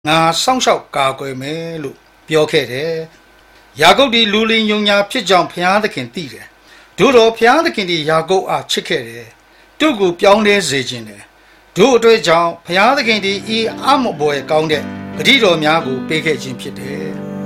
ငါစောင့်ရှောက်ကာကွယ်မယ်လို့ပြောခဲ့တယ်ယာကုပ်ဒီလူလင်ယုံညာဖြစ်ကြောင်းဘုရားသခင်သိတယ်တို့တော့ဘုရားသခင်ဒီယာကုပ်အားချစ်ခဲ့တယ်သူ့ကိုပြောင်းလဲစေခြင်းတယ်တို့အတွက်ကြောင့်ဘုရားသခင်ဒီဤအမဘွယ်ကောင်းတဲ့ဂတိတော်များကိုပေးခဲ့ခြင်းဖြစ်တယ်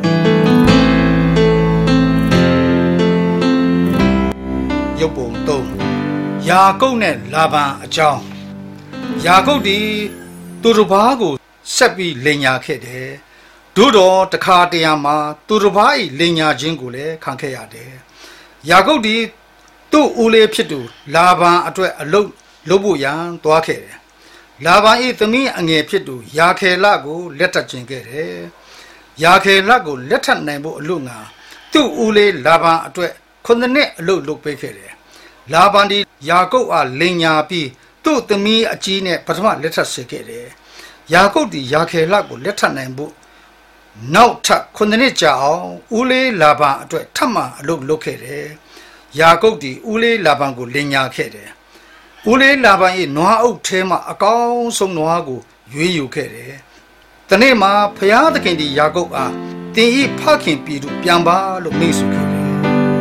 ရုပ်ပုံ3ယာကုပ်နဲ့လာဗန်အကြောင်းယာကုပ်ဒီသူတစ်ပါးကိုဆက်ပြီးလိန်ညာခဲ့တယ်တို့တော့တခါတရံမှာသူတစ်ပါး၏လိန်ညာခြင်းကိုလည်းခံခဲ့ရတယ်ယာကုပ်ဒီသူ့ဦးလေးဖြစ်သူလာဗန်အတွက်အလုပ်လုပ်ဖို့ရန်သွားခဲ့တယ်လာဗန်၏သမီးအငယ်ဖြစ်သူယာခေလကိုလက်ထပ်ခြင်းခဲ့တယ်ယာခေလကိုလက်ထပ်နိုင်ဖို့အလို့ငါသူ့ဦးလေးလာဗန်အတွက်9နှစ်အလုပ်လုပ်ပေးခဲ့တယ်လာဗန်ဒီယာကုပ်အားလိန်ညာပြီးသူ့သမီးအကြီးနဲ့ပထမလက်ထပ်စေခဲ့တယ်ယာကုပ်ဒီယာခေလကိုလက်ထပ်နိုင်ဖို့နောက်ထပ်9နှစ်ကြာအောင်ဦးလေးလာဗန်အတွက်ထပ်မံအလုပ်လုပ်ခဲ့တယ်ယာကုပ်ဒီဦးလေးလာဗန်ကိုလိန်ညာခဲ့တယ်ဦးလေးလာဗန်၏နွားအုပ်ထဲမှာအကောင်းဆုံးနွားကိုရွေးယူခဲ့တယ်။ဒီနေ့မှာဘုရားသခင်ဒီယာကုပ်အားတင်ဤဖခင်ပြည်သူပြန်ပါလို့မိတ်ဆွေခဲ့တယ်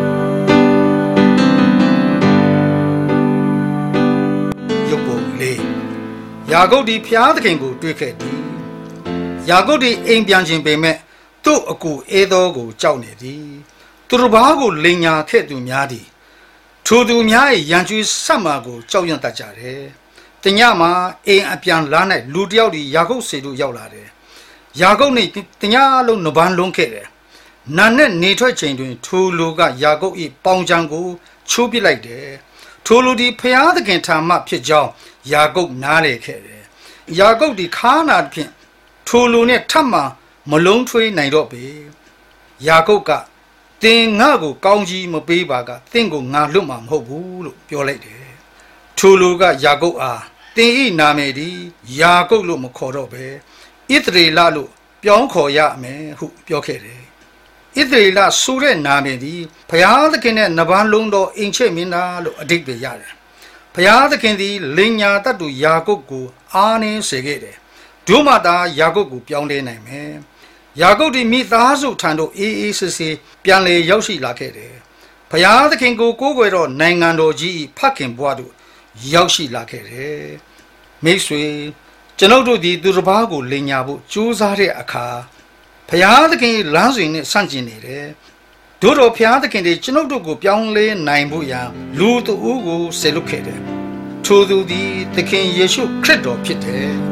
။ရုပ်ပုံလေးယာကုပ်ဒီဘုရားသခင်ကိုတွေ့ခဲ့သည်။ယာကုပ်ဒီအိမ်ပြန်ခြင်းပေမဲ့သူ့အကူအေသောကိုကြောက်နေသည်။သူတစ်ပါးကိုလိန်ညာခဲ့သူများသည်ထိုသူများ၏ရန်ကျွေးဆက်မှာကိုကြောက်ရွံ့တတ်ကြတယ်။တညမှာအိမ်အပြန်လား၌လူတယောက်ဒီယာကုပ်စီတို့ရောက်လာတယ်။ယာကုပ်နဲ့တညလုံးနှပန်းလုံးခဲ့တယ်။နာနဲ့နေထွက်ချိန်တွင်ထိုလူကယာကုပ်၏ပေါင်ချံကိုချိုးပစ်လိုက်တယ်။ထိုလူဒီဖျားသခင်ထာမဖြစ်ကြောင်းယာကုပ်နားလေခဲ့တယ်။ယာကုပ်ဒီခါနာဖြင့်ထိုလူနဲ့ထပ်မှမလုံးထွေးနိုင်တော့ပေ။ယာကုပ်ကသင်ငါ့ကိုကောင်းကြီးမပေးပါကသင်ကိုငါလွတ်မှာမဟုတ်ဘူးလို့ပြောလိုက်တယ်ထိုလူကယာကုပ်အားသင်၏နာမည်ဒီယာကုပ်လို့မခေါ်တော့ပဲဣသရေလလို့ပြောင်းခေါ်ရမယ်ဟုပြောခဲ့တယ်ဣသရေလဆိုတဲ့နာမည်ဒီဘုရားသခင်နဲ့နဗန်းလုံးတော်အိမ်ချဲ့မင်းသားလို့အဓိပ္ပာယ်ရတယ်ဘုရားသခင်သည်လိန်ညာတတ်သူယာကုပ်ကိုအားနည်းစေခဲ့တယ်ဒုမတာယာကုပ်ကိုပြောင်းလဲနိုင်မယ်ယာကုပ်ဒီမိသားစုထံသို့အေးအေးဆေးဆေးပြန်လေရောက်ရှိလာခဲ့တယ်။ဘုရားသခင်ကိုကိုးကွယ်တော့နိုင်ငံတော်ကြီးဖခင်ဘွားတို့ရောက်ရှိလာခဲ့တယ်။မိတ်ဆွေကျွန်ုပ်တို့ဒီသူတစ်ပါးကိုလိန်ညာဖို့ကြိုးစားတဲ့အခါဘုရားသခင်လမ်းစဉ်နဲ့ဆန့်ကျင်နေတယ်။တို့တော်ဘုရားသခင်တွေကျွန်ုပ်တို့ကိုပြောင်းလဲနိုင်ဖို့ရန်လူတဦးကိုဆေလွတ်ခဲ့တယ်။ထိုသူသည်သခင်ယေရှုခရစ်တော်ဖြစ်တယ်။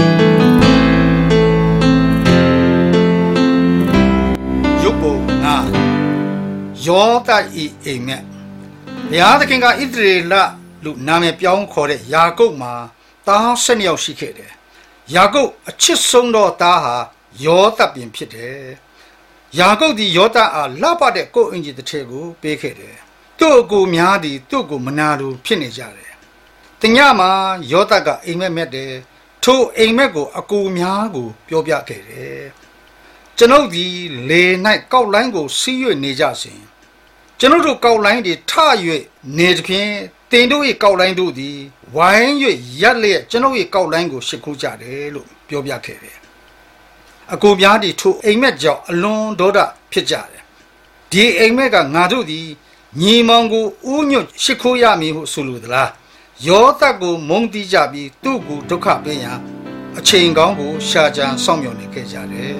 ရုပ်ပုံငါယောသဤအိမ်မက်ဘုရားသခင်ကဣသရေလလူနာမည်ပြောင်းခေါ်တဲ့ယာကုပ်မှာသား12ယောက်ရှိခဲ့တယ်ယာကုပ်အချစ်ဆုံးသောသားဟာယောသပင်ဖြစ်တယ်ယာကုပ်ဒီယောသအားလှပတဲ့ကိုယ်အင်ကြီးတစ်ထည်ကိုပေးခဲ့တယ်သူ့အကူများသည်သူ့ကိုမနာလိုဖြစ်နေကြတယ်တညမှာယောသကအိမ်မက်မဲ့တယ်ထိုအိမ်မက်ကိုအကူများကိုပြောပြခဲ့တယ်ကျွန်ုပ်ဒီလေ၌ကောက်လိုင်းကိုစီး၍နေကြစဉ်ကျွန်ုပ်တို့ကောက်လိုင်းတွေထ၍နေသဖြင့်တင်တို့၏ကောက်လိုင်းတို့သည်ဝိုင်း၍ရက်လျက်ကျွန်ုပ်၏ကောက်လိုင်းကိုရှစ်ခိုးကြတယ်လို့ပြောပြခဲ့တယ်အကူများသည်ထိုအိမ်မက်ကြောင့်အလွန်ဒေါသဖြစ်ကြတယ်ဒီအိမ်မက်ကငါတို့သည်ညီမောင်ကိုဥညွတ်ရှစ်ခိုးရမည်ဟုဆိုလိုသလားယောသကိုမုန်းတီးကြပြီးသူ့ကိုဒုက္ခပေးရန်အချိန်ကောင်းကိုရှာကြံစောင့်မျှော်နေခဲ့ကြတယ်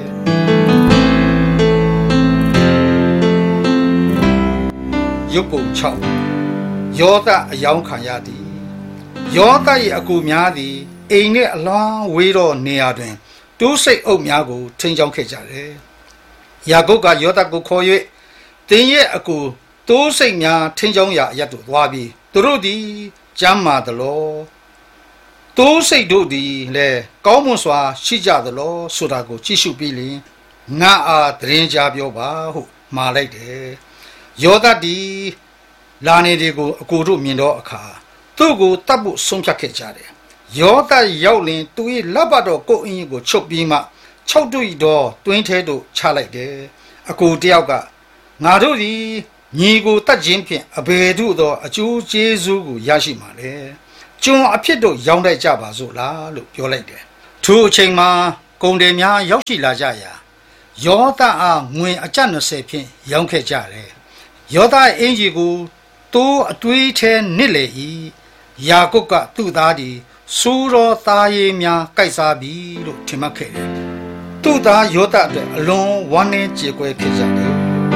ရုပ်ပုံ6ယောသအယောင်းခံရသည်ယောသ၏အကူများသည်အိမ်နှင့်အလွန်ဝေးသောနေရာတွင်တိုးစိတ်အုပ်များကိုထိန်းချောင်းခဲ့ကြတယ်ယာကုပ်ကယောသကိုခေါ်၍တင်းရဲ့အကူတိုးစိတ်များထိန်းချောင်းရာအရတ်သို့သွားပြီးသူတို့သည်ကျမ်းမာသလောတိုးစိတ်တို့သည်လည်းကောင်းမွန်စွာရှိကြသလောဆိုတာကိုကြည့်ရှုပြီးလျှင်ငါအားသတင်းကြားပြောပါဟုမှာလိုက်တယ်ယောသဒီလာနေဒီကိုအကိုတို့မြင်တော့အခါသူ့ကိုတတ်ဖို့ဆုံးဖြတ်ခဲ့ကြတယ်ယောသရောက်လင်သူ၏လက်ပတ်တော်ကိုအင်းကြီးကိုချုပ်ပြီးမှ6တွေ့တော့တွင်းထဲသို့ချလိုက်တယ်အကိုတယောက်ကငါတို့သည်ညီကိုတတ်ခြင်းဖြင့်အဘယ်သို့သောအကျိုးကျေးဇူးကိုရရှိမှာလဲကျွန်အဖြစ်တို့ရောင်းတိုက်ကြပါစို့လားလို့ပြောလိုက်တယ်ထိုအချိန်မှာကုန်တယ်များရောက်ရှိလာကြရာယောသအားငွေအကျပ်20ဖြင့်ရောင်းခဲ့ကြတယ်ယောသအင်ကြီးကိုတိုးအတွေးထဲနစ်လေ၏ယာကုပ်ကသူ့သားသည်စူးတော်သားရည်များကိုက်စားပြီလို့ထင်မှတ်ခဲ့တယ်သူ့သားယောသအတွက်အလွန်ဝမ်းနည်းကြေကွဲဖြစ်ကြတယ်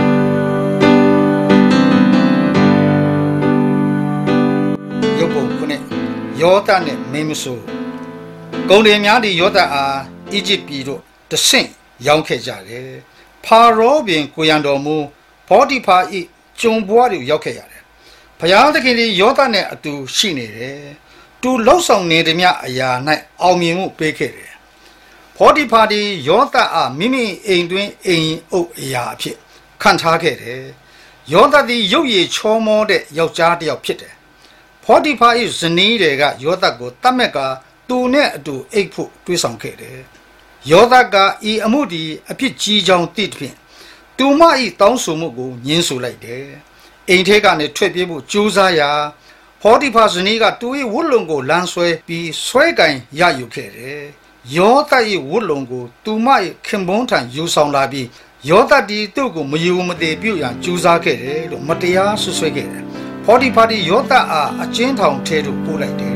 ရုပ်ပုံခုနှစ်ယောသနဲ့မင်းမဆိုးကုန်တယ်များသည်ယောသအားအီဂျစ်ပြည်တို့တဆင့်ရောင်းခဲ့ကြတယ်ဖာရောပင်ကိုရန်တော်မူဘောတိဖာဤကျုံဘွားတွေရောက်ခဲ့ရတယ်ဘုရားသခင်သည်ယောသနဲ့အတူရှိနေတယ်သူလှုပ်ဆောင်နေသည်မြအရာ၌အောင်မြင်မှုပေးခဲ့တယ်ဘောတိဖာသည်ယောသအားမိမိအိမ်တွင်အိမ်အုပ်အရာအဖြစ်ခံထားခဲ့တယ်ယောသသည်ရုပ်ရည်ချောမောတဲ့ယောက်ျားတစ်ယောက်ဖြစ်တယ်ဘောတိဖာ၏ဇနီးတွေကယောသကိုတတ်မဲ့ကသူနဲ့အတူအိပ်ဖို့တွေးဆောင်ခဲ့တယ်ယောသကဤအမှုသည်အဖြစ်ကြီးကြောင်းသိသဖြင့်သူမ၏တောင်းဆိုမှုကိုညှင်းဆိုလိုက်တယ်အိမ်ထဲကနေထွက်ပြေးဖို့ကြိုးစားရာဘောတိဖာဇနီးကသူ၏ဝတ်လုံကိုလမ်းဆွဲပြီးဆွဲကင်ရယူခဲ့တယ်ယောသ၏ဝတ်လုံကိုသူမ၏ခင်ပွန်းထံယူဆောင်လာပြီးယောသသည်သူ့ကိုမယူမသေးပြုရန်ကြိုးစားခဲ့တယ်လို့မတရားဆွဆွဲခဲ့တယ်ဘောတိဖာသည်ယောသအားအကျဉ်းထောင်ထဲသို့ပို့လိုက်တယ်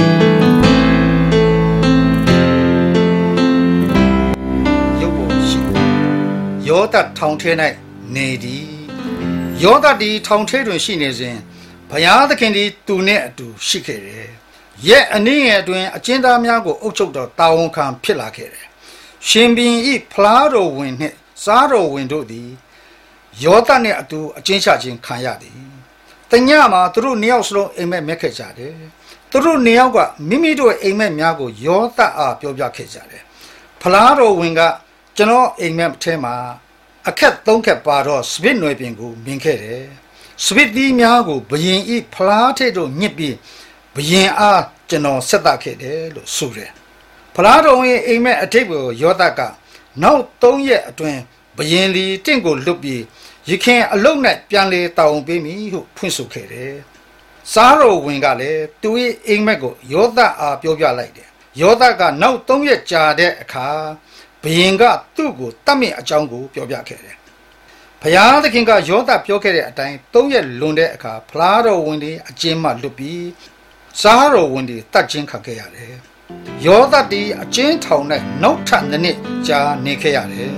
ယောသထောင်ထဲ၌နေသည်ယောသသည်ထောင်ထဲတွင်ရှိနေစဉ်ဘုရားသခင်သည်သူနှင့်အတူရှိခဲ့တယ်ရဲ့အနည်းငယ်အတွင်းအကျဉ်းသားများကိုအုပ်ချုပ်တော်တာဝန်ခံဖြစ်လာခဲ့တယ်ရှင်ဘုရင်၏ဖလားတော်ဝင်နှင့်စားတော်ဝင်တို့သည်ယောသနှင့်အတူအကျဉ်းချခြင်းခံရသည်တညမှာသူတို့နှစ်ယောက်စလုံးအိမ်မက်မဲ့ခဲ့ကြတယ်သူတို့နှစ်ယောက်ကမိမိတို့အိမ်မက်များကိုယောသအားပြောပြခဲ့ကြတယ်ဖလားတော်ဝင်ကကျွန်တော်အိမ်မက်ထဲမှာအခက်3ခက်ပါတော့စပစ်နွယ်ပင်ကိုမြင်ခဲ့တယ်စပစ်သီးများကိုဘယင်ဤဖလားထိပ်တို့ညစ်ပြီးဘယင်အားကျွန်တော်ဆက်သခဲ့တယ်လို့ဆိုတယ်ဖလားတော်ဝင်အိမ်မက်အထိပ်ကိုယောသကနောက်3ရက်အတွင်းဘယင်လီတင့်ကိုလွတ်ပြီးရခင်အလုံးနဲ့ပြန်လေတောင်းပေးမိဟုဖွင့်ဆိုခဲ့တယ်စားတော်ဝင်ကလည်းသူ၏အိမ်မက်ကိုယောသအားပြောပြလိုက်တယ်ယောသကနောက်3ရက်ကြာတဲ့အခါဘယင်ကသူ့ကိုတတ်မြင့်အကြောင်းကိုပြောပြခဲ့တယ်ဘုရားသခင်ကယောသပြောခဲ့တဲ့အတိုင်း3ရက်လွန်တဲ့အခါဖလားတော်ဝင်တွေအကျဉ်းမှလွတ်ပြီးစားတော်ဝင်တွေတတ်ခြင်းခံခဲ့ရတယ်ယောသတီအကျဉ်းထောင်၌နောက်ထပ်နှစ်ကြာနေခဲ့ရတယ်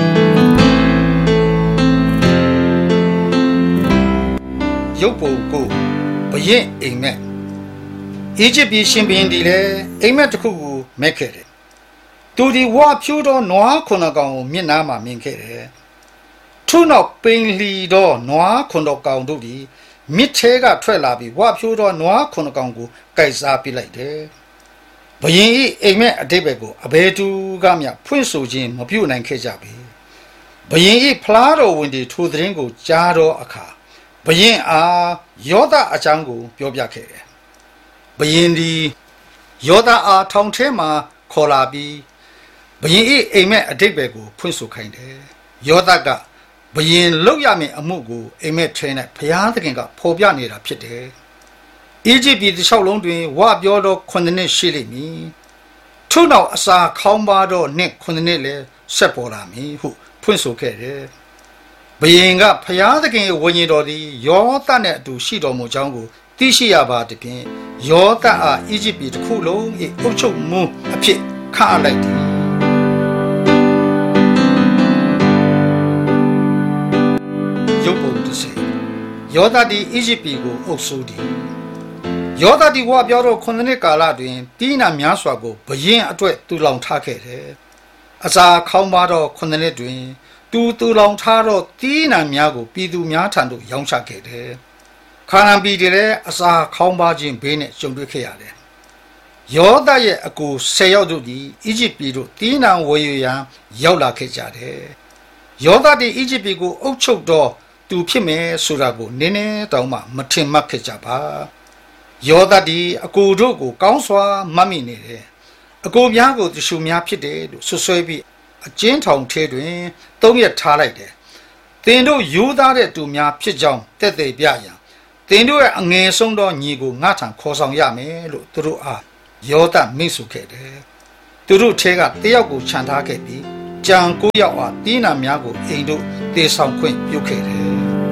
ရုပ်ပုံကိုဘယင်အိမ်မက်အီဂျစ်ပြည်ရှင်ဘုရင်ဒီလည်းအိမ်မက်တစ်ခုကိုမက်ခဲ့တယ်သူဒီဝါဖြိုးသောနွားခုနှစ်ကောင်ကိုမျက်နှာမှာမြင်ခဲ့တယ်ထို့နောက်ပိန်လီသောနွားခုနှစ်ကောင်တို့သည်မြစ်ထဲကထွက်လာပြီးဝါဖြိုးသောနွားခုနှစ်ကောင်ကိုကိုက်စားပစ်လိုက်တယ်ဘယင်၏အိမ်မက်အတိတ်ဘက်ကိုအဘယ်သူကမျှဖွင့်ဆိုခြင်းမပြုနိုင်ခဲ့ကြပြီဘယင်၏ဖလားတော်ဝင်တွေထိုသတင်းကိုကြားတော့အခါဘယင်အားယောသအကြောင်းကိုပြောပြခဲ့တယ်ဘယင်သည်ယောသအားထောင်ထဲမှာခေါ်လာပြီးဘယင်၏အိမ်မက်အတိတ်ဘက်ကိုဖွင့်ဆိုခိုင်းတယ်ယောသကဘယင်လောက်ရမယ့်အမှုကိုအိမ်မက်ထဲ၌ဘုရားသခင်ကဖော်ပြနေတာဖြစ်တယ်အီဂျစ်ပြည်တစ်လျှောက်လုံးတွင်ဝပြောသော9နှစ်ရှိလိမ့်မည်ထို့နောက်အစာခေါင်းပါသောနှစ်9နှစ်လည်းဆက်ပေါ်လာမည်ဟုဖွင့်ဆိုခဲ့တယ်ဘယင်ကဘုရားသခင်ရဲ့ဝိညာဉ်တော်သည်ယောသနှင့်အတူရှိတော်မူကြောင်းကိုသိရှိရပါသည်ဖြင့်ယောသအားအီဂျစ်ပြည်တစ်ခုလုံး၏အုပ်ချုပ်မှုအဖြစ်ခန့်အပ်လိုက်သည်ရုပ်ပုံ30ယောသသည်အီဂျစ်ပြည်ကိုအုပ်စိုးသည်ယောသသည်ဝါပြောသော9နှစ်ကာလတွင်တီးနာများစွာကိုဘယင်အတွက်တူလောင်ထားခဲ့တယ်အစာခေါင်းပါသော9နှစ်တွင်တူလောင်ထားသောတီးနာများကိုပြည်သူများထံသို့ရောင်းချခဲ့တယ်ခါနန်ပြည်လည်းအစာခေါင်းပါခြင်းဘေးနဲ့ကြုံတွေ့ခဲ့ရတယ်ယောသရဲ့အကူ10ယောက်တို့သည်အီဂျစ်ပြည်သို့တီးနာဝယ်ယူရန်ရောက်လာခဲ့ကြတယ်ယောသသည်အီဂျစ်ပြည်ကိုအုပ်ချုပ်သောသူဖြစ်မယ်ဆိုတာကိုနည်းနည်းတောင်မှမထင်မှတ်ခဲ့ကြပါယောသသည်အကူတို့ကိုကောင်းစွာမှတ်မိနေတယ်အကူများကိုတ िश ူများဖြစ်တယ်လို့ဆွဆွဲပြီးအကျဉ်းထောင်ထဲတွင်3ရက်ထားလိုက်တယ်သင်တို့ယူသားတဲ့သူများဖြစ်ကြောင်းတက်သေးပြရန်သင်တို့ရဲ့အငယ်ဆုံးသောညီကိုငါထံခေါ်ဆောင်ရမယ်လို့သူတို့အားယောသမိတ်ဆွေခဲ့တယ်သူသူတို့ထဲကတယောက်ကိုခြံထားခဲ့ပြီးကြံ9ယောက်အားတီးနာများကိုအိမ်တို့တည်ဆောင်ခွင့်ပြုခဲ့တယ်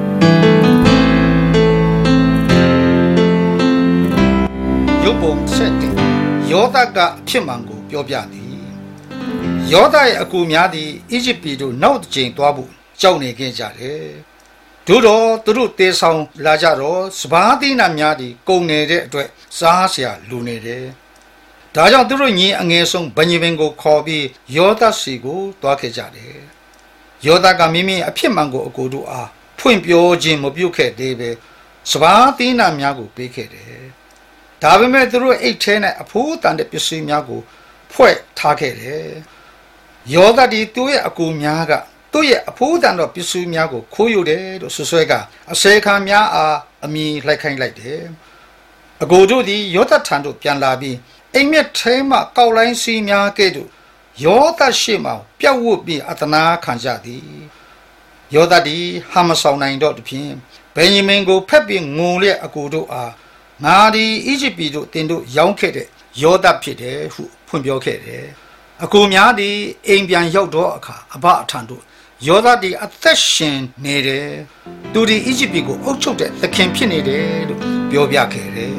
ရုပ်ပုံ7ယောသကအဖြစ်မှန်ကိုပြောပြသည်ယောသရဲ့အကူများသည်အီဂျစ်ပြည်သို့နောက်တစ်ကြိမ်သွားဖို့ကြောက်နေခဲ့ကြတယ်တို့တော့သူတို့တည်ဆောင်လာကြတော့စပါးတီးနာများသည်ကုန်နေတဲ့အတွက်စားเสียလူနေတယ်ဒါကြောင့်သူတို့ညီအငယ်ဆုံးဗညင်ပင်ကိုခေါ်ပြီးယောသစီကိုတွားခဲ့ကြတယ်ယောသကမိမိအဖြစ်မှန်ကိုအကိုတို့အားဖွင့်ပြောခြင်းမပြုခဲ့သေးပဲစပါးတီးနာများကိုပေးခဲ့တယ်ဒါပေမဲ့သူတို့အိတ်ထဲနဲ့အဖိုးတန်တဲ့ပစ္စည်းများကိုဖွဲ့ထားခဲ့တယ်ယောသဒီသူ့ရဲ့အကူများကသူ့ရဲ့အဖိုးတန်သောပစ္စည်းများကိုခိုးယူတယ်လို့ဆွဆွဲကအစေခံများအားအမည်လိုက်ခိုင်းလိုက်တယ်အကိုတို့သည်ယောသထံသို့ပြန်လာပြီးအိမ်မြက်ထဲမှကောက်လိုင်းစီးများကဲ့သို့ယောသရှိမှပြတ်ဝတ်ပြီးအတနာခံကြသည်ယောသသည်ဟာမဆောင်နိုင်တော့သဖြင့်ဗင်ယမင်ကိုဖက်ပြီးငုံလျက်အကိုတို့အားငါသည်အီဂျစ်ပြည်သို့တင်တို့ရောင်းခဲ့တဲ့ယောသဖြစ်တယ်ဟုဖွင့်ပြောခဲ့တယ်အကိုများသည်အိမ်ပြန်ရောက်တော့အခါအဘအထံသို့ယောသသည်အသက်ရှင်နေတယ်သူသည်အီဂျစ်ပြည်ကိုအုပ်ချုပ်တဲ့သခင်ဖြစ်နေတယ်လို့ပြောပြခဲ့တယ်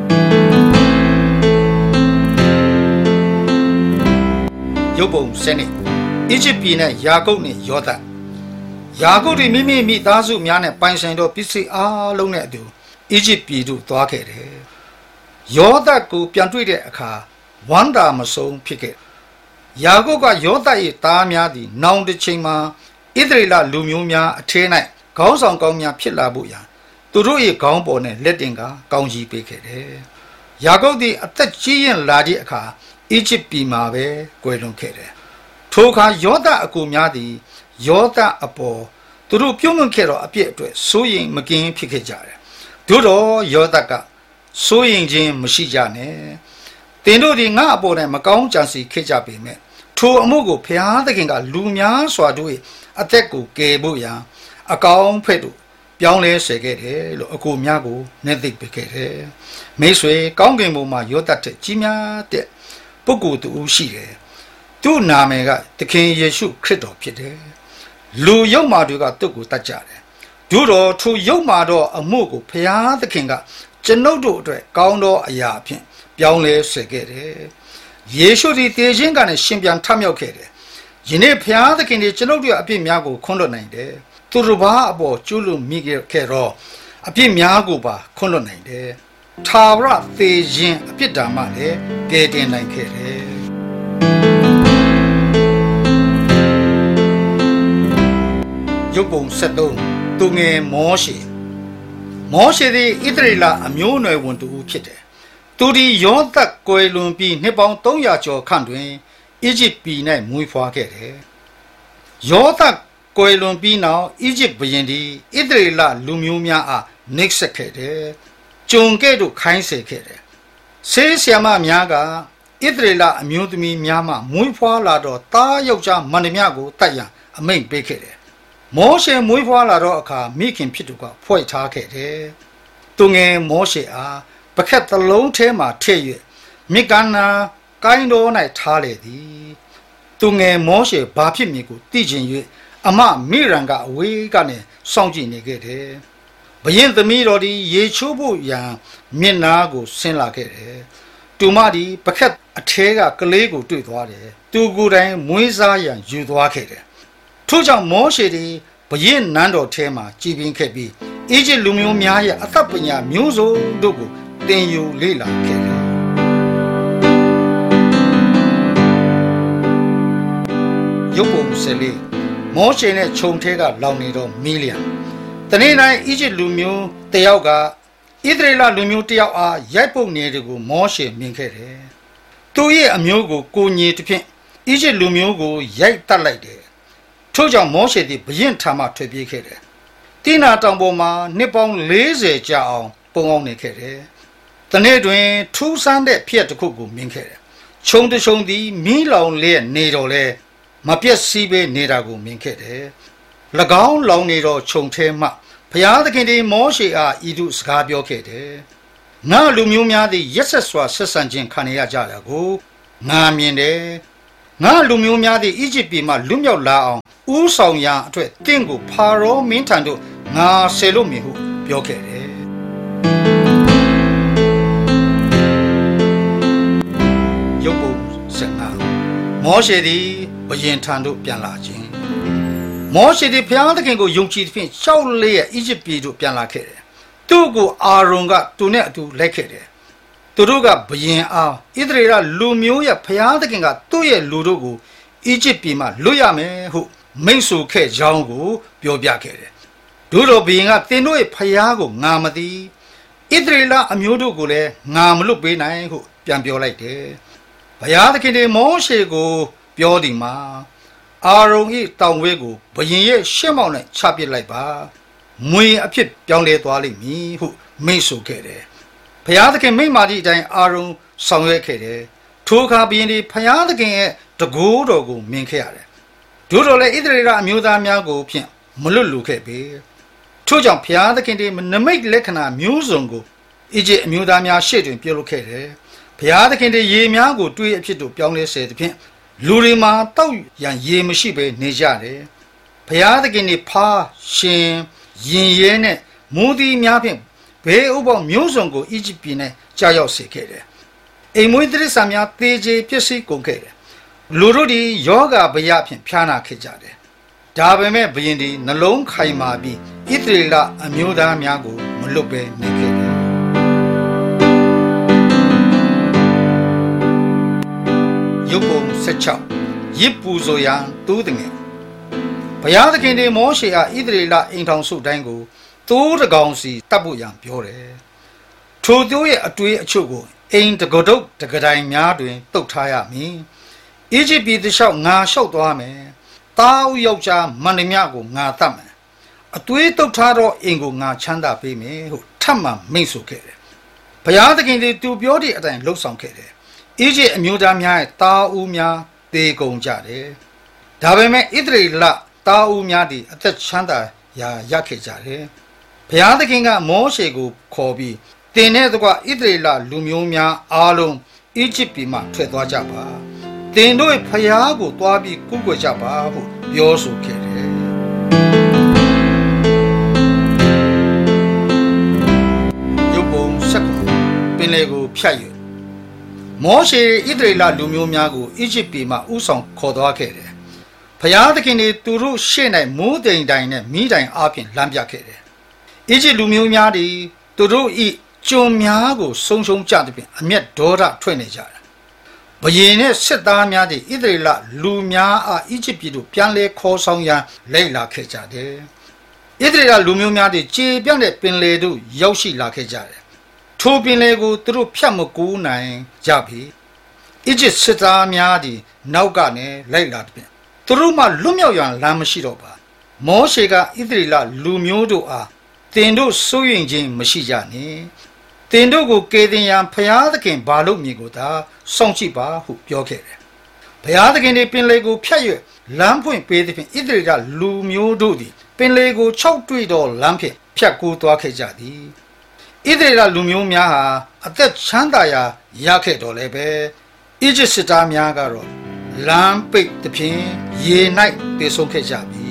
ရုပ်ပုံစနစ်အီဂျစ်ပြည်နဲ့ယာကုပ်နဲ့ယောသယာကုပ်သည်မိမိသားစုများနဲ့ပိုင်ဆိုင်သောပစ္စည်းအားလုံးနဲ့အတူအီဂျစ်ပြည်သို့သွားခဲ့တယ်ယောသကိုပြန်တွေ့တဲ့အခါဝမ်းသာမဆုံးဖြစ်ခဲ့ယာကုပ်ကယောသ၏သားများသည်နောင်တစ်ချိန်မှာဣသရေလလူမျိုးများအထဲ၌ခေါင်းဆောင်ကောင်းများဖြစ်လာဖို့ရန်သူတို့၏ခေါင်းပေါ်နဲ့လက်တင်ကကောင်းကြီးပေးခဲ့တယ်ယာကုပ်သည်အသက်ကြီးရင်လာသည့်အခါအီဂျစ်ပြည်မှာပဲကွယ်လွန်ခဲ့တယ်ထိုအခါယောသအကူများသည်ယောသအပေါ်သူတို့ပြုံးလွန်ခဲ့တော့အပြစ်အတွက်စိုးရိမ်မကင်းဖြစ်ခဲ့ကြတယ်တို့တော့ယောသကစိုးရိမ်ခြင်းမရှိကြနဲ့တင်တို့ဒီငါအပေါ်နဲ့မကောင်းကြံစီခဲ့ကြပေမဲ့ထိုအမှုကိုဘုရားသခင်ကလူများစွာတို့၏အသက်ကိုကယ်ဖို့ရန်အကောင်းဖက်တို့ပြောင်းလဲစေခဲ့တယ်လို့အကူများကိုနဲ့သိပေးခဲ့တယ်မိတ်ဆွေကောင်းကင်ဘုံမှာယောသတဲ့ကြီးများတဲ့ပုဂ္ဂိုလ်တူရှိတယ်သူ့နာမည်ကသခင်ယေရှုခရစ်တော်ဖြစ်တယ်လူယုံမာတွေကသူ့ကိုတတ်ကြတယ်တို့တော့ထိုယုံမာတော့အမှုကိုဘုရားသခင်ကကျွန်ုပ်တို့အတွက်ကောင်းသောအရာအဖြစ်ပြောင်းလဲစေခဲ့တယ်ယေရှုသည်တည်ခြင်းကနေရှင်ပြန်ထမြောက်ခဲ့တယ်ယနေ့ဘုရားသခင်သည်ကျွန်ုပ်တို့အပြစ်များကိုခွင့်လွှတ်နိုင်တယ်သူတို့ဘာအပေါ်ကျူးလွန်မိခဲ့တော့အပြစ်များကိုပါခွင့်လွှတ်နိုင်တယ်ထာဝရသေခြင်းအပြစ်ဒဏ်မှလည်းကယ်တင်နိုင်ခဲ့တယ်ရုပ်ပုံ73သူငယ်မောရှေသည်ဣသရေလအမျိုးအနွယ်ဝင်သူဖြစ်တယ်သူဒီယောသကွယ်လွန်ပြီးနှစ်ပေါင်း300ကျော်ခန့်တွင်အီဂျစ်ပြည်၌မွေးဖွားခဲ့တယ်ယောသကွယ်လွန်ပြီးနောက်အီဂျစ်ဘုရင်သည်ဣသရေလလူမျိုးများအားနှိပ်စက်ခဲ့တယ်ကျုံကဲ့သို့ခိုင်းစေခဲ့တယ်ဆေးဆရာမများကဣသရေလအမျိုးသမီးများမှမွေးဖွားလာတော့သားယောက်ျားမန္တများကိုတတ်ရန်အမိန့်ပေးခဲ့တယ်မောရှေမွေးဖွားလာတော့အခါမိခင်ဖြစ်သူကဖွဲ့ထားခဲ့တယ်သူငယ်မောရှေအားပခက်တစ်လုံးထဲမှထည့်၍မြစ်ကမ်းနာကိုင်းတော်၌ထားလေသည်သူငယ်မောရှေဘာဖြစ်မည်ကိုသိချင်၍အမမိရန်ကအဝေးကနေစောင့်ကြည့်နေခဲ့တယ်ဘရင်သမီးတော်သည်ရေချိုးဖို့ရန်မျက်နာကိုဆင်းလာခဲ့တယ်သူမသည်ပခက်အထဲကကလေးကိုတွေ့သွားတယ်သူကိုယ်တိုင်မွေးစားရန်ယူသွားခဲ့တယ်ထို့ကြောင့်မောရှေသည်ဘရင်နန်းတော်ထဲမှာကြည်ပင်ခဲ့ပြီးအီဂျစ်လူမျိုးများရဲ့အသက်ပညာမျိုးစုံတို့ကိုသင်ယူလေ့လာခဲ့တယ်ရုပ်ပုံ14မောရှေနဲ့ခြုံထဲကလောင်နေတော့မီလီယံတနေ့တိုင်းအီဂျစ်လူမျိုးတယောက်ကဣသရေလလူမျိုးတယောက်အားရိုက်ပုတ်နေတယ်ကိုမောရှေမြင်ခဲ့တယ်သူရဲ့အမျိုးကိုကိုညင်တစ်ဖြင့်အီဂျစ်လူမျိုးကိုရိုက်တတ်လိုက်တယ်ထို့ကြောင့်မောရှေသည်ဘုရင်ထံမှထွက်ပြေးခဲ့တယ်တိနာတောင်ပေါ်မှာနှစ်ပေါင်း40ကြာအောင်ပုံအောင်နေခဲ့တယ်တနေ့တွင်ထူးဆန်းတဲ့ဖြစ်တစ်ခုကိုမြင်ခဲ့တယ်ခြုံတခြုံသည်မီးလောင်လျက်နေတော့လဲမပြက်စီးပဲနေတာကိုမြင်ခဲ့တယ်၎င်းလောင်နေတော့ခြုံထဲမှဘုရားသခင်သည်မောရှေအားဤသို့စကားပြောခဲ့တယ်ငါလူမျိုးများသည်ရက်ဆက်စွာဆက်ဆံခြင်းခံရကြတာကိုငါမြင်တယ်ငါလူမျိုးများသည့်အီဂျစ်ပြည်မှလွတ်မြောက်လာအောင်ဥဆောင်ရာအတွက်တင့်ကိုဖာရောမင်းထံသို့ငါဆေလို့မည်ဟုပြောခဲ့တယ်ယုတ်ပုံ15မောရှေသည်ဘုရင်ထံသို့ပြန်လာခြင်းမောရှေသည်ဘုရားသခင်ကိုယုံကြည်သဖြင့်ရှောက်လေးရဲ့အီဂျစ်ပြည်သို့ပြန်လာခဲ့တယ်သူ့ကိုအာရုန်ကသူနဲ့အတူလိုက်ခဲ့တယ်သူတို့ကဘုရင်အားဣသရေလလူမျိုးရဲ့ဘုရားသခင်ကသူ့ရဲ့လူတို့ကိုအီဂျစ်ပြည်မှလွတ်ရမယ်ဟုမိန့်ဆိုခဲ့ကြောင်းကိုပြောပြခဲ့တယ်တို့တော်ဘုရင်ကသင်တို့ရဲ့ဘုရားကိုငါမသိဣသရေလအမျိုးတို့ကိုလည်းငါမလွတ်ပေးနိုင်ဟုပြန်ပြောလိုက်တယ်ဘုရားသခင်မောရှေကိုပြောသည်မှာအာရုန်၏တောင်ဝဲကိုဘုရင်ရဲ့ရှေ့မှောက်၌ချပစ်လိုက်ပါမွေအဖြစ်ပြောင်းလဲသွားလိမ့်မည်ဟုမိန့်ဆိုခဲ့တယ်ဘုရားသခင်မိန့်မာသည့်အတိုင်းအာရုန်ဆောင်ရွက်ခဲ့တယ်ထိုအခါဘုရင်သည်ဘုရားသခင်ရဲ့တကိုးတော်ကိုမြင်ခဲ့ရတယ်တို့တော်လည်းဣသရေလအမျိုးသားများကိုဖြင့်မလွတ်လူခဲ့ပေထို့ကြောင့်ဘုရားသခင်သည်နမိတ်လက္ခဏာမျိုးစုံကိုအီဂျစ်အမျိုးသားများရှေ့တွင်ပြုလုပ်ခဲ့တယ်ဘုရားသခင်သည်ရေများကိုတွေးအဖြစ်သို့ပြောင်းလဲစေသဖြင့်လူတွေမှာတောက်ရန်ရေမရှိဘဲနေကြတယ်ဘုရားသခင်သည်ဖားရှင်ရင်ရဲနဲ့မူသည်များဖြင့်ဘေးဥပ္ပောက်မျိုးစုံကိုအီဂျစ်ပြည်၌ကြာရောက်စေခဲ့တယ်အိမ်မွေးတိရစ္ဆာန်များသေကျေပျက်စီးကုန်ခဲ့တယ်လူတို့သည်ယောဂဗျာဖြင့်ဖျားနာခဲ့ကြတယ်ဒါပေမဲ့ဘုရင်သည်နှလုံးခိုင်မာပြီးဣသရေလအမျိုးသားများကိုမလွတ်ဘဲနေခဲ့တယ်ယုတ်ပုံ16ရစ်ပူဇော်ရန်တူးတငယ်ဘုရားသခင်သည်မောရှေအားဣသရေလအိမ်ထောင်စုတိုင်းကိုသိုးတကောင်စီတတ်ဖို့ရန်ပြောတယ်ထိုသိုးရဲ့အတွေးအချုပ်ကိုအိမ်တကဒုတ်တကတိုင်များတွင်တုတ်ထားရမည်အီဂျစ်ပြည်တလျှောက်ငါလျှောက်သွားမယ်တားဦးယောက်ျားမန္တမြကိုငါတတ်မယ်အတွေးတုတ်ထားတော့အိမ်ကိုငါချမ်းသာပေးမယ်ဟုထပ်မံမိန့်ဆိုခဲ့တယ်ဘုရားသခင်သည်သူပြောသည့်အတိုင်းလှုပ်ဆောင်ခဲ့တယ်အီဂျစ်အမျိုးသားများရဲ့တားဦးများတေကုန်ကြတယ်ဒါပေမဲ့ဣသရေလတားဦးများသည်အသက်ချမ်းသာရာရခဲ့ကြတယ်ဘုရားသခင်ကမောရှေကိုခေါ်ပြီးတင်တဲ့တကွဣသရေလလူမျိုးများအားလုံးအီဂျစ်ပြည်မှထွက်သွားကြပါတင်တို့ဖျားကိုတွားပြီးကုကွယ်ကြပါဟုပြောဆိုခဲ့တယ်ယုတ်ပုံ19ပင်လေကိုဖြတ်၍မောရှေဣသရေလလူမျိုးများကိုအီဂျစ်ပြည်မှဥဆောင်ခေါ်သွားခဲ့တယ်ဘုရားသခင်သည်သူတို့ရှေ့၌မိုးတိမ်တိုင်နဲ့မိတိုင်အားဖြင့်လမ်းပြခဲ့တယ်အီဂျစ်လူမျိုးများသည်သူတို့၏ကျွန်များကိုဆုံးရှုံးကြသဖြင့်အမျက်ဒေါသထွက်နေကြတယ်ဘုရင်နှင့်စစ်သားများသည်ဣသရေလလူများအားအီဂျစ်ပြည်သို့ပြန်လဲခေါ်ဆောင်ရန်လိုက်လာခဲ့ကြတယ်ဣသရေလလူမျိုးများသည်ကြေပြန့်တဲ့ပင်လယ်သို့ရောက်ရှိလာခဲ့ကြတယ်ထိုပင်လယ်ကိုသူတို့ဖြတ်မကူးနိုင်ကြပြီအီဂျစ်စစ်သားများသည်နောက်ကနေလိုက်လာသည်သူတို့မှလွတ်မြောက်ရန်လမ်းမရှိတော့ပါမောရှေကဣသရေလလူမျိုးတို့အားတင်တို့စိုးရင်ခြင်းမရှိကြနှင့်တင်တို့ကိုကယ်တင်ရန်ဘုရားသခင်ဘာလို့မြည်ကိုသာစောင့်ကြည့်ပါဟုပြောခဲ့တယ်ဘုရားသခင်သည်ပင်လေကိုဖြတ်၍လမ်းဖွင့်ပေးသဖြင့်ဣသရေလလူမျိုးတို့သည်ပင်လေကို၆တွေ့သောလမ်းဖြင့်ဖြတ်ကူးသွားခဲ့ကြသည်ဣသရေလလူမျိုးများဟာအသက်ချမ်းသာရာရခဲ့တော်လဲပဲအီဂျစ်စစ်သားများကတော့လမ်းပိတ်သဖြင့်ရေ၌ပြေဆုံးခဲ့ကြပြီ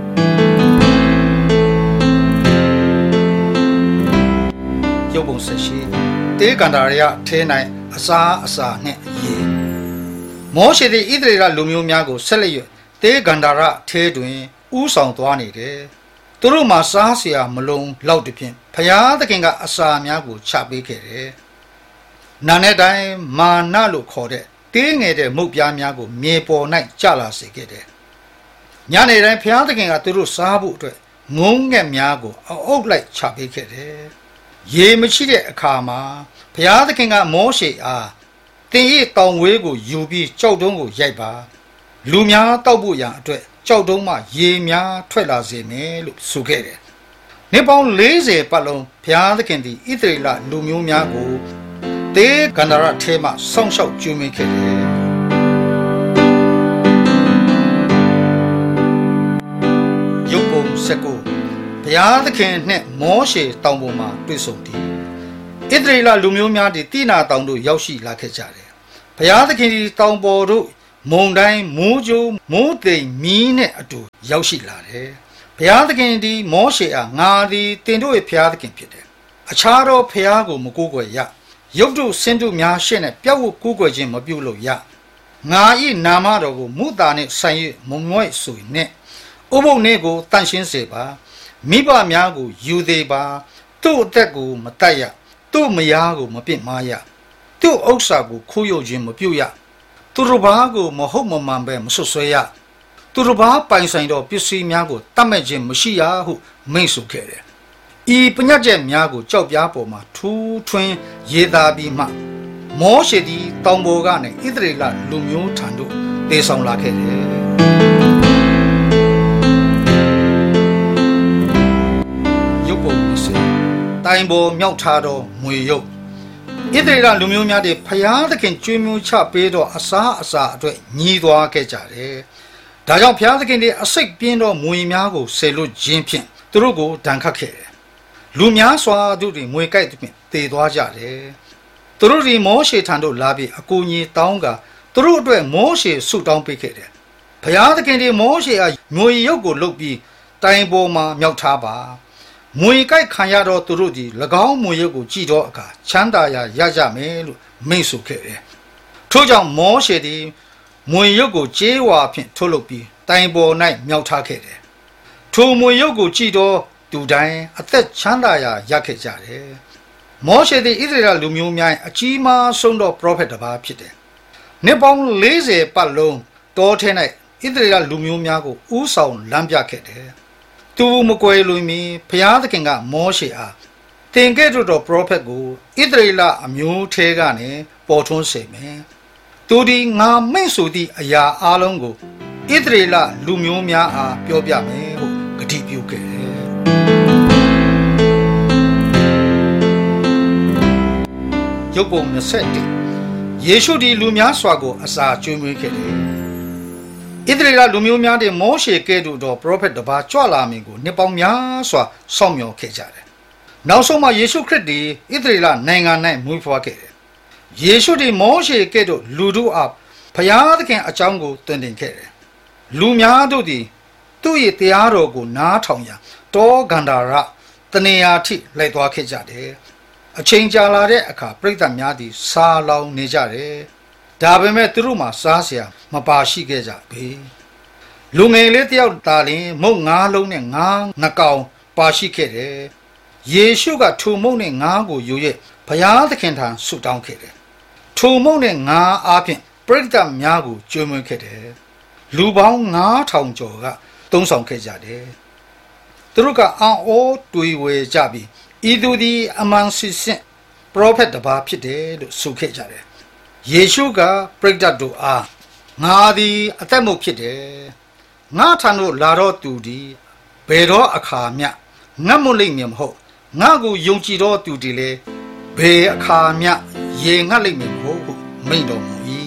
ယုတ်ပုံ18တေကန္တာရထဲ၌အစာနှင့်ရေမောရှေသည်ဣသရေလလူမျိုးများကိုဆက်လက်၍တေကန္တာရထဲတွင်ဥဆောင်သွားနေတယ်သူတို့မှာစားเสียမလုံးလောက်တစ်ဖြင့်ဖျားသခင်ကအစာများကိုချပေးခဲ့တယ်နာနဲ့တိုင်းမာနလို့ခေါ်တဲ့တင်းငယ်တဲ့မုတ်ပြားများကိုမြေပေါ်၌ကျလာစေခဲ့တယ်ညနေတိုင်းဖျားသခင်ကသူတို့စားဖို့အတွက်ငုံငက်များကိုအုပ်လိုက်ချပေးခဲ့တယ်ရေမရှိတဲ့အခါမှာဘုရားသခင်ကမောရှေအားတင်၏တောင်ဝဲကိုယူပြီးကြောက်တုံးကိုရိုက်ပါလူများတောက်ဖို့ရန်အတွက်ကြောက်တုံးမှရေများထွက်လာစေမယ်လို့ဆိုခဲ့တယ်။နှစ်ပေါင်း40ပတ်လုံးဘုရားသခင်သည်ဣသရေလလူမျိုးများကိုတေကန္ဒရထဲမှဆောင်းလျှောက်ကျူးမင်းခဲ့တယ်။ယုတ်ပုံ19ဘုရားသခင်နှင့်မောရှေတောင်ပေါ်မှာတွေ့ဆုံသည်ဣသရေလလူမျိုးများသည်တိနာတောင်သို့ရောက်ရှိလာခဲ့ကြတယ်ဘုရားသခင်သည်တောင်ပေါ်သို့မုန်တိုင်းမိုးကြိုးမိုးတိမ်မီးနဲ့အတူရောက်ရှိလာတယ်ဘုရားသခင်ဒီမောရှေအားငါသည်တင်တို့ရဲ့ဘုရားသခင်ဖြစ်တယ်အခြားသောဘုရားကိုမကိုးကွယ်ရရုပ်တုဆင်းတုများရှေ့နဲ့ပြောက်ဝကိုးကွယ်ခြင်းမပြုလို့ရငါ၏နာမတော်ကိုမုသာနှင့်ဆိုင်၍မုံမွဲ့ဆိုနှင့်ဥပုပ်နှင့်ကိုတန့်ရှင်းစေပါမိဘများကိုယူသေးပါသူ့အသက်ကိုမတတ်ရသူ့မယားကိုမပြစ်မှားရသူ့ဥစ္စာကိုခိုးယူခြင်းမပြုရသူတို့ဘာကိုမဟုတ်မမှန်ပဲမဆွဆွဲရသူတို့ဘာပိုင်ဆိုင်သောပစ္စည်းများကိုတတ်မဲ့ခြင်းမရှိရဟုမိန့်ဆိုခဲ့တယ်ဤပညတ်ချက်များကိုကြောက်ပြားပေါ်မှာထူးထွင်းရေးသားပြီးမှမောရှေသည်တောင်ပေါ်ကနေဣသရေလလူမျိုးထံသို့တည်ဆောင်လာခဲ့တယ်ရုပ်ပုံ20တိုင်ပေါ်မြောက်ထားသောငွေရုပ်ဣသရေလလူမျိုးများသည်ဖျားသခင်ကျွေးမွေးချပေးသောအစာအတွက်ညီးသွားခဲ့ကြတယ်ဒါကြောင့်ဖျားသခင်သည်အစိတ်ပြင်းသောမွေများကိုဆယ်လွတ်ခြင်းဖြင့်သူတို့ကိုဒဏ်ခတ်ခဲ့တယ်လူများစွာတို့သည်မွေကြိုက်သဖြင့်တည်သွားကြတယ်သူတို့ဒီမောရှေထံသို့လာပြီးအကူအညီတောင်းကသူတို့အတွက်မောရှေဆုတောင်းပေးခဲ့တယ်ဘုရားသခင်ဒီမောရှေအားငွေရုပ်ကိုလုပ်ပြီးတိုင်ပေါ်မှာမြောက်ထားပါမွေကြိုက်ခံရတော့သူတို့ဒီ၎င်းမွေရုပ်ကိုကြည့်တော့အခါချမ်းသာရာရကြမယ်လို့မိန့်ဆိုခဲ့တယ်ထို့ကြောင့်မောရှေဒီမွေရုပ်ကိုကြေးဝါဖြင့်ထုတ်လုပ်ပြီးတိုင်ပေါ်၌မြောက်ထားခဲ့တယ်ထိုမွေရုပ်ကိုကြည့်တော့သူတိုင်းအသက်ချမ်းသာရာရခဲ့ကြတယ်မောရှေသည်ဣသရေလလူမျိုးများအကြီးမားဆုံးသောပရောဖက်တစ်ပါးဖြစ်တယ်။နှစ်ပေါင်း40ပတ်လုံးတောထဲ၌ဣသရေလလူမျိုးများကိုဥဆောင်လမ်းပြခဲ့တယ်။သူမကွယ်လွန်မီဘုရားသခင်ကမောရှေအားသင်ကဲ့သို့သောပရောဖက်ကိုဣသရေလအမျိုးထဲကနေပေါ်ထွန်းစေမယ်။သူဒီငါမိန့်ဆိုသည့်အရာအလုံးကိုဣသရေလလူမျိုးများအားပြောပြမယ်ဟုဂတိပြုခဲ့တယ်။ရုပ်ပုံ21ယေရှုဒီလူများစွာကိုအစာကျွေးမွေးခဲ့တယ်ဣသရေလလူမျိုးများတဲ့မောရှေကဲ့သို့သောပရောဖက်တစ်ပါးကြွလာမည်ကိုနှစ်ပေါင်းများစွာစောင့်မျှော်ခဲ့ကြတယ်နောက်ဆုံးမှာယေရှုခရစ်သည်ဣသရေလနိုင်ငံ၌မွေးဖွားခဲ့တယ်ယေရှုသည်မောရှေကဲ့သို့လူတို့အားဘုရားသခင်အကြောင်းကိုသွန်သင်ခဲ့တယ်လူများတို့သည်သူ့၏တရားတော်ကိုနားထောင်ရန်တောဂန္ဓာရတနေရာထိလိုက်သွားခဲ့ကြတယ်အချိန်ကြာလာတဲ့အခါပရိသတ်များသည်စားလောင်နေကြတယ်ဒါပေမဲ့သူတို့မှာစားစရာမပါရှိခဲ့ကြပေလူငယ်လေးတယောက်သာလျှင်မုတ်9လုံးနဲ့9ကောင်ပါရှိခဲ့တယ်ယေရှုကထိုမုတ်နဲ့9ကိုယူ၍ဘုရားသခင်ထံဆုတောင်းခဲ့တယ်ထိုမုတ်နဲ့9အားဖြင့်ပရိသတ်များကိုကျွေးမွေးခဲ့တယ်လူပေါင်း9000ကျော်ကသုံးဆောင်ခဲ့ကြတယ်သူတို့ကအံ့ဩတွေးဝေကြပြီးဤသူသည်အမှန်စစ်စစ်ပရောဖက်တစ်ပါးဖြစ်တယ်လို့ဆိုခဲ့ကြတယ်ယေရှုကပရိသတ်တို့အားငါသည်အသက်မုတ်ဖြစ်တယ်ငါထံသို့လာတော့သူသည်ဘယ်တော့အခါမျှငတ်မွတ်လိမ့်မည်မဟုတ်ငါကိုယုံကြည်တော့သူသည်လည်းဘယ်အခါမျှရေငတ်လိမ့်မည်မဟုတ်ဟုမိန့်တော်မူ၏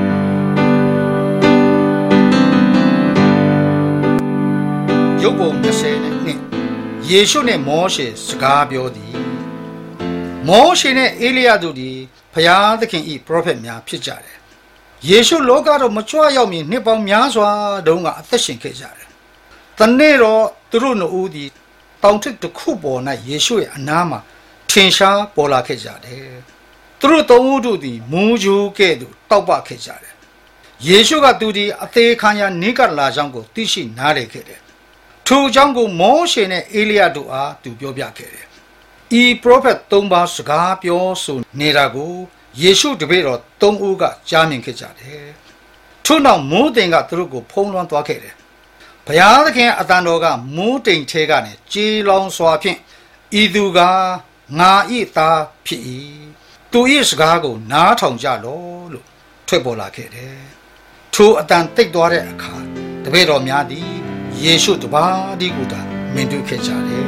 ရုပ်ပုံ20နဲ့ယေရှုနဲ့မောရှေစကားပြောသည်မောရှေနဲ့အေလိယတို့သည်ဘုရားသခင်၏ပရောဖက်များဖြစ်ကြတယ်ယေရှုလောကတော်မကြွရောက်မီနှစ်ပေါင်းများစွာတုန်းကအသက်ရှင်ခဲ့ကြတယ်တနေ့တော့သူတို့နှစ်ဦးသည်တောင်ထိပ်တစ်ခုပေါ်၌ယေရှုရဲ့အနားမှာထင်ရှားပေါ်လာခဲ့ကြတယ်သူတို့သုံးဦးတို့သည်မူးကြိုးကဲ့သို့တောက်ပခဲ့ကြတယ်ယေရှုကသူသည်အသေးခံရနိကလာကြောင့်ကိုသိရှိနားလည်ခဲ့တယ်ထိုအကြောင်းကိုမောရှေနဲ့အေလိယတို့အားသူပြောပြခဲ့တယ်ဤပရောဖက်၃ပါးစကားပြောဆိုနေတာကိုယေရှုတပည့်တော်၃ဦးကကြားမြင်ခဲ့ကြတယ်ထို့နောက်မိုးတိမ်ကသူတို့ကိုဖုံးလွှမ်းသွားခဲ့တယ်ဘုရားသခင်အတန်တော်ကမိုးတိမ်ထဲကနေကြေးလောင်စွာဖြင့်ဤသူကငါဤသားဖြစ်၏သူ၏စကားကိုနားထောင်ကြလော့လို့ထွက်ပေါ်လာခဲ့တယ်ထိုအတန်တိတ်သွားတဲ့အခါတပည့်တော်များသည်ယေရှုတပါးဒီကိုသာမြင်တွေ့ခဲ့ကြတယ်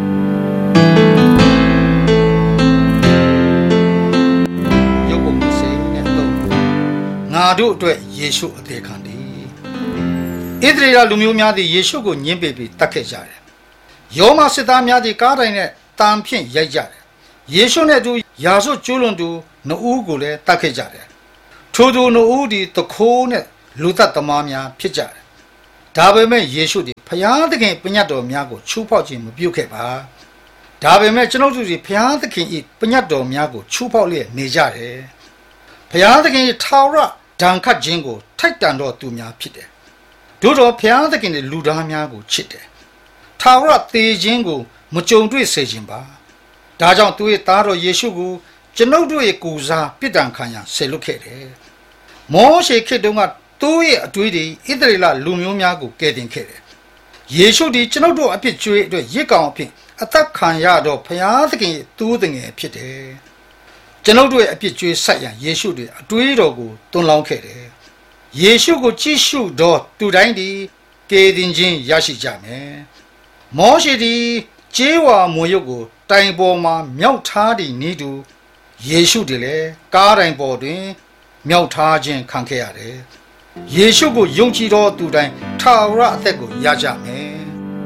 ရုပ်ပုံ20နဲ့3ငါတို့အတွက်ယေရှုအသေးခံသည်ဣသရေလလူမျိုးများသည်ယေရှုကိုညှင်းပယ်ပြီးတတ်ခဲ့ကြတယ်ယောမစစ်သားများသည်ကားတိုင်နဲ့တန်ဖြင့်ရိုက်ကြတယ်ယေရှုနဲ့အတူယာဆုကျူးလွန်သူနှစ်ဦးကိုလည်းတတ်ခဲ့ကြတယ်ထိုသူနှစ်ဦးသည်တခိုးနဲ့လူသက်သမားများဖြစ်ကြတယ်ဒါပေမဲ့ယေရှုသည်ဖျားသခင်ပညတ်တော်များကိုချိုးဖောက်ခြင်းမပြုခဲ့ပါဒါပေမဲ့ကျွန်ုပ်တို့ဒီဖျားသခင်၏ပညတ်တော်များကိုချိုးဖောက်လျက်နေကြတယ်ဖျားသခင်၏ထာဝရဒဏ်ခတ်ခြင်းကိုထိုက်တန်တော်သူများဖြစ်တယ်တို့တော်ဖျားသခင်၏လူသားများကိုချစ်တယ်ထာဝရသေခြင်းကိုမကြုံတွေ့စေခြင်းပါဒါကြောင့်သူ၏သားတော်ယေရှုကိုကျွန်ုပ်တို့ရဲ့ကိုယ်စားပြစ်ဒဏ်ခံရဆေလွတ်ခဲ့တယ်မောရှေခေတ်တုန်းကသူ့ရဲ့အတွေ့အကြုံဣသရေလလူမျိုးများကိုကယ်တင်ခဲ့တယ်ယေရှုသည်ကျွန်ုပ်တို့အပြစ်ကြွေးအတွက်ရစ်ကောင်အဖြစ်အသက်ခံရတော့ဖျားသခင်ရဲ့သူတငယ်ဖြစ်တယ်ကျွန်ုပ်တို့ရဲ့အပြစ်ကြွေးဆက်ရန်ယေရှုသည်အတွေ့တော်ကိုတွန်းလောင်းခဲ့တယ်ယေရှုကိုကြည့်ရှုတော့သူတိုင်းသည်ကယ်တင်ခြင်းရရှိကြမယ်မောရှေသည်ကျေးဝါမွေရုပ်ကိုတိုင်ပေါ်မှာမြောက်ထားသည့်နည်းတူယေရှုသည်လည်းကားတိုင်ပေါ်တွင်မြောက်ထားခြင်းခံခဲ့ရတယ်ယေရှုကိုယုံကြည်သောသူတိုင်းထာဝရအသက်ကိုရကြမယ်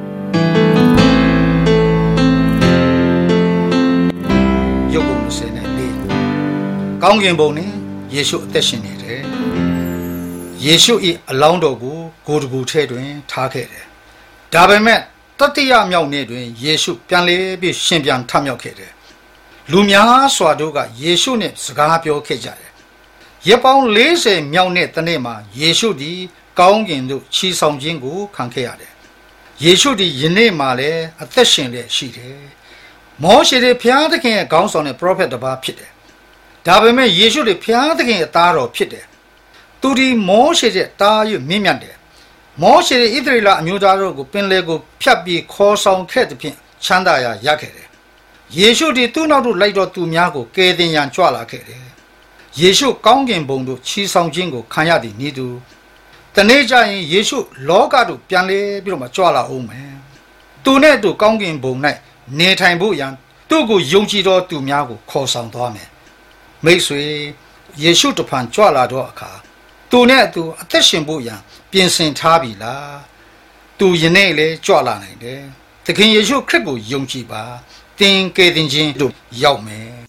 ယုတ်ကုန်စင်နဲ့လေကောင်းကင်ဘုံနဲ့ယေရှုအသက်ရှင်နေတယ်ယေရှု၏အလောင်းတော်ကိုဂိုတကူထဲတွင်ထားခဲ့တယ်ဒါပေမဲ့တတိယမြောက်နေ့တွင်ယေရှုပြန်လေပြီးရှင်ပြန်ထမြောက်ခဲ့တယ်လူများစွာတို့ကယေရှုနှင့်စကားပြောခဲ့ကြတယ်ရက်ပေါင်း40မြောက်နေ့တနေ့မှာယေရှုသည်ကောင်းကင်သို့ချီဆောင်ခြင်းကိုခံခဲ့ရတယ်ယေရှုသည်ယနေ့မှလည်းအသက်ရှင်လျက်ရှိတယ်မောရှေသည်ဘုရားသခင်ရဲ့ခေါင်းဆောင်တဲ့ပရောဖက်တစ်ပါးဖြစ်တယ်ဒါပေမဲ့ယေရှုသည်ဘုရားသခင်ရဲ့သားတော်ဖြစ်တယ်သူဒီမောရှေတဲ့တား၍မြင့်မြတ်တယ်မောရှေ၏ဣသရေလအမျိုးသားတို့ကိုပင်လယ်ကိုဖြတ်ပြီးခေါ်ဆောင်ခဲ့သည်ဖြင့်ချမ်းသာရာရခဲ့တယ်ယေရှုသည်သူ့နောက်သို့လိုက်တော်သူများကိုကယ်တင်ရန်ကြွလာခဲ့တယ်ယေရှုကောင်းကင်ဘုံသို့ချီဆောင်ခြင်းကိုခံရသည်နည်းတူတနေ့ကျရင်ယေရှုလောကသို့ပြန်လဲပြီးတော့မှကြွလာအောင်မယ်သူနဲ့အတူကောင်းကင်ဘုံ၌နေထိုင်ဖို့ရန်သူ့ကိုယုံကြည်တော်သူများကိုခေါ်ဆောင်သွားမယ်မိတ်ဆွေယေရှုတဖန်ကြွလာတော့အခါသူနဲ့အတူအသက်ရှင်ဖို့ရန်ပြင်ဆင်ထားပြီလားသူယနေ့လေကြွလာနိုင်တယ်သခင်ယေရှုခရစ်ကိုယုံကြည်ပါသင်ကယ်တင်ခြင်းတို့ရောက်မယ်